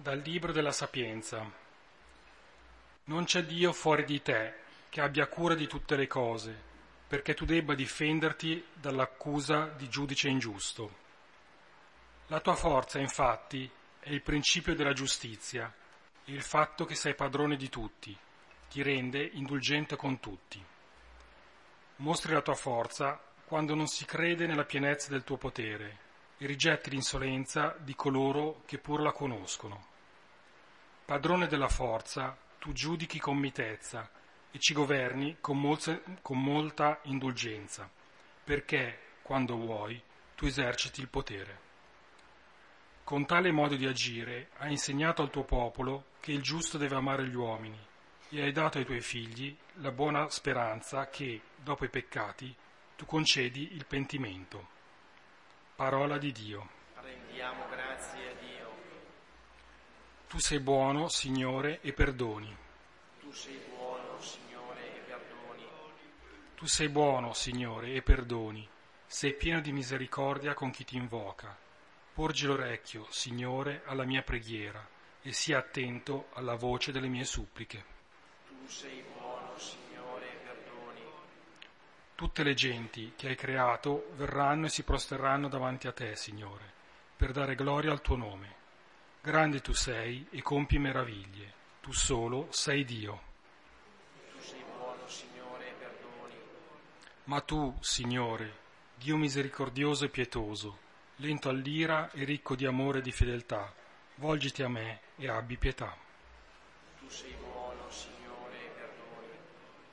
Dal libro della Sapienza. Non c'è Dio fuori di te che abbia cura di tutte le cose, perché tu debba difenderti dall'accusa di giudice ingiusto. La tua forza, infatti, è il principio della giustizia, e il fatto che sei padrone di tutti ti rende indulgente con tutti. Mostri la tua forza quando non si crede nella pienezza del tuo potere e rigetti l'insolenza di coloro che pur la conoscono. Padrone della forza, tu giudichi con mitezza e ci governi con molta indulgenza, perché, quando vuoi, tu eserciti il potere. Con tale modo di agire hai insegnato al tuo popolo che il giusto deve amare gli uomini e hai dato ai tuoi figli la buona speranza che, dopo i peccati, tu concedi il pentimento. Parola di Dio. Rendiamo grazie a Dio. Tu sei buono, Signore, e perdoni. Tu sei buono, Signore, e perdoni. Tu sei buono, Signore, e perdoni. Sei pieno di misericordia con chi ti invoca. Porgi l'orecchio, Signore, alla mia preghiera e sia attento alla voce delle mie suppliche. Tu sei buono, Signore, e perdoni. Tutte le genti che hai creato verranno e si prosterranno davanti a te, Signore, per dare gloria al tuo nome. Grande tu sei e compi meraviglie. Tu solo sei Dio. Tu sei buono, Signore, e perdoni. Ma tu, Signore, Dio misericordioso e pietoso, lento all'ira e ricco di amore e di fedeltà, volgiti a me e abbi pietà. Tu sei buono,